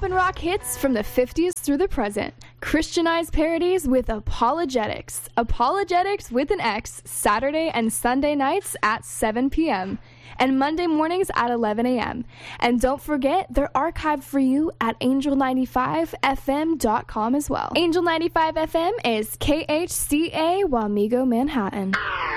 and rock hits from the 50s through the present. Christianized parodies with Apologetics. Apologetics with an X, Saturday and Sunday nights at 7 p.m. and Monday mornings at 11 a.m. And don't forget, they're archived for you at angel95fm.com as well. Angel 95 FM is KHCA Wamego, Manhattan.